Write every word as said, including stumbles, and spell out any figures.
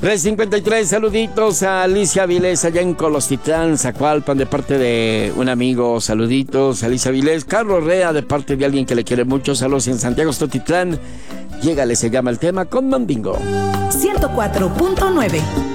tres cincuenta y tres, saluditos a Alicia Vilés allá en Colostitlán, Zacualpan, de parte de un amigo. Saluditos a Alicia Vilés. Carlos Rea, de parte de alguien que le quiere mucho. Saludos en Santiago Stotitlán. Llégale, se llama el tema con Mandingo. ciento cuatro punto nueve.